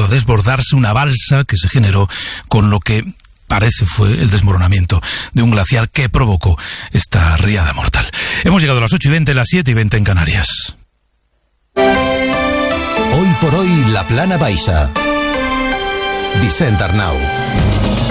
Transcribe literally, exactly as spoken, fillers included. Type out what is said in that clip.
a desbordarse una balsa que se generó con lo que parece fue el desmoronamiento de un glaciar que provocó esta riada mortal. Hemos llegado a las ocho y veinte, las siete y veinte en Canarias. Hoy por hoy, la Plana Baixa. Vicent Arnau.